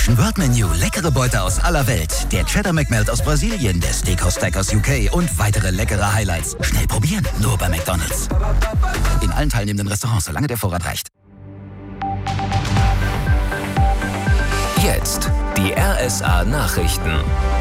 Zwischen World Menu, leckere Beute aus aller Welt, der Cheddar McMelt aus Brasilien, der Steakhouse Stack aus UK und weitere leckere Highlights. Schnell probieren, nur bei McDonald's. In allen teilnehmenden Restaurants, solange der Vorrat reicht. Jetzt die RSA Nachrichten.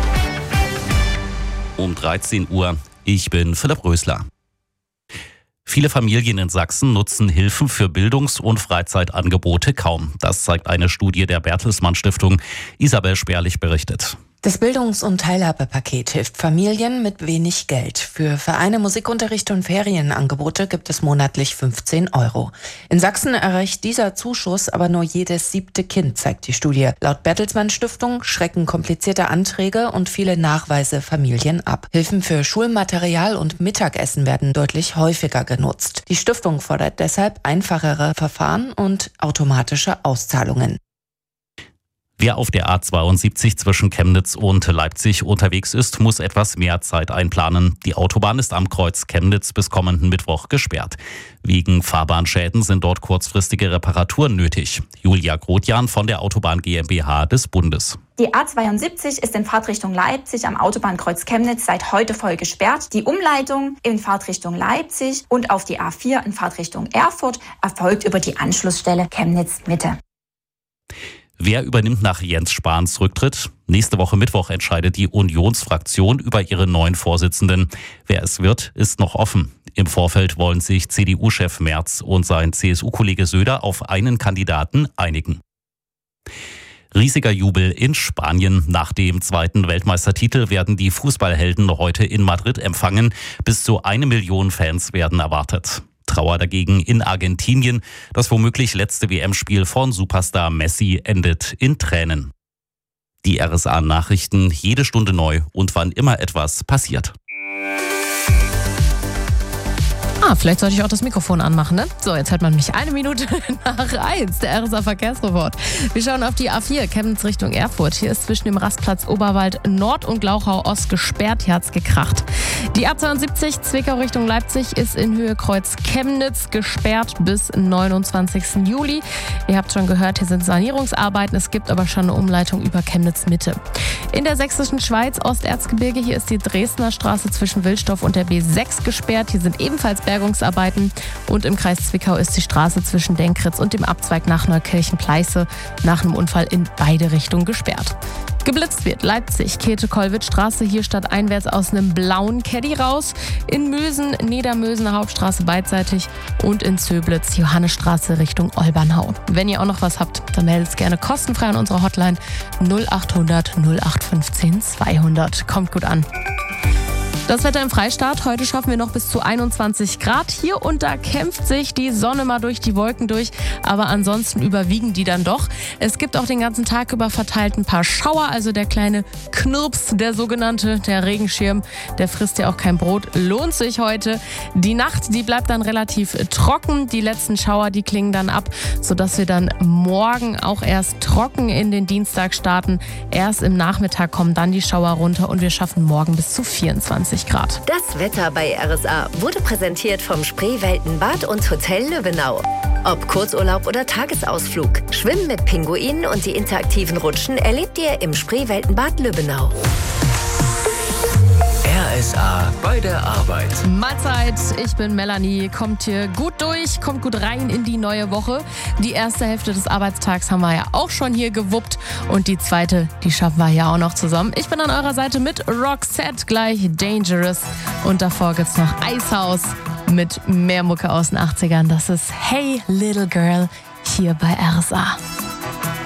Um 13 Uhr. Ich bin Philipp Rösler. Viele Familien in Sachsen nutzen Hilfen für Bildungs- und Freizeitangebote kaum. Das zeigt eine Studie der Bertelsmann Stiftung. Isabel Sperlich berichtet. Das Bildungs- und Teilhabepaket hilft Familien mit wenig Geld. Für Vereine, Musikunterricht und Ferienangebote gibt es monatlich 15 €. In Sachsen erreicht dieser Zuschuss aber nur jedes 7. Kind, zeigt die Studie. Laut Bertelsmann Stiftung schrecken komplizierte Anträge und viele Nachweise Familien ab. Hilfen für Schulmaterial und Mittagessen werden deutlich häufiger genutzt. Die Stiftung fordert deshalb einfachere Verfahren und automatische Auszahlungen. Wer auf der A72 zwischen Chemnitz und Leipzig unterwegs ist, muss etwas mehr Zeit einplanen. Die Autobahn ist am Kreuz Chemnitz bis kommenden Mittwoch gesperrt. Wegen Fahrbahnschäden sind dort kurzfristige Reparaturen nötig. Julia Grotjan von der Autobahn GmbH des Bundes. Die A72 ist in Fahrtrichtung Leipzig am Autobahnkreuz Chemnitz seit heute voll gesperrt. Die Umleitung in Fahrtrichtung Leipzig und auf die A4 in Fahrtrichtung Erfurt erfolgt über die Anschlussstelle Chemnitz-Mitte. Wer übernimmt nach Jens Spahns Rücktritt? Nächste Woche Mittwoch entscheidet die Unionsfraktion über ihre neuen Vorsitzenden. Wer es wird, ist noch offen. Im Vorfeld wollen sich CDU-Chef Merz und sein CSU-Kollege Söder auf einen Kandidaten einigen. Riesiger Jubel in Spanien. Nach dem 2. Weltmeistertitel werden die Fußballhelden heute in Madrid empfangen. Bis zu 1 Million Fans werden erwartet. Trauer dagegen in Argentinien. Das womöglich letzte WM-Spiel von Superstar Messi endet in Tränen. Die RSA-Nachrichten jede Stunde neu und wann immer etwas passiert. Vielleicht sollte ich auch das Mikrofon anmachen, ne? So, jetzt hört man mich 1 Minute nach 1, der RSA Verkehrsreport. Wir schauen auf die A4, Chemnitz Richtung Erfurt. Hier ist zwischen dem Rastplatz Oberwald Nord und Glauchau Ost gesperrt, hier hat's gekracht. Die A72 Zwickau Richtung Leipzig ist in Höhe Kreuz Chemnitz gesperrt bis 29. Juli. Ihr habt schon gehört, hier sind Sanierungsarbeiten, es gibt aber schon eine Umleitung über Chemnitz Mitte. In der sächsischen Schweiz, Osterzgebirge, hier ist die Dresdner Straße zwischen Wilsdorf und der B6 gesperrt. Hier sind ebenfalls Bergungsarbeiten und im Kreis Zwickau ist die Straße zwischen Denkritz und dem Abzweig nach Neukirchen-Pleiße nach einem Unfall in beide Richtungen gesperrt. Geblitzt wird Leipzig, Käthe-Kollwitz-Straße, hier stadteinwärts aus einem blauen Caddy raus. In Mösen, Niedermösener Hauptstraße beidseitig und in Zöblitz, Johannesstraße Richtung Olbernhau. Wenn ihr auch noch was habt, dann meldet es gerne kostenfrei an unserer Hotline 0800 0815 200. Kommt gut an. Das Wetter im Freistaat. Heute schaffen wir noch bis zu 21 Grad. Hier und da kämpft sich die Sonne mal durch die Wolken durch, aber ansonsten überwiegen die dann doch. Es gibt auch den ganzen Tag über verteilt ein paar Schauer, also der kleine Knirps, der sogenannte, der Regenschirm, der frisst ja auch kein Brot, lohnt sich heute. Die Nacht, die bleibt dann relativ trocken. Die letzten Schauer, die klingen dann ab, sodass wir dann morgen auch erst trocken in den Dienstag starten. Erst im Nachmittag kommen dann die Schauer runter und wir schaffen morgen bis zu 24 Grad. Das Wetter bei RSA wurde präsentiert vom Spreeweltenbad und Hotel Löwenau. Ob Kurzurlaub oder Tagesausflug, Schwimmen mit Pinguinen und die interaktiven Rutschen erlebt ihr im Spreeweltenbad Löwenau. RSA bei der Arbeit. Mahlzeit, ich bin Melanie. Kommt hier gut durch, kommt gut rein in die neue Woche. Die erste Hälfte des Arbeitstags haben wir ja auch schon hier gewuppt und die zweite, die schaffen wir ja auch noch zusammen. Ich bin an eurer Seite mit Roxette, gleich Dangerous und davor gibt's noch Eishaus mit mehr Mucke aus den 80ern. Das ist Hey Little Girl hier bei RSA.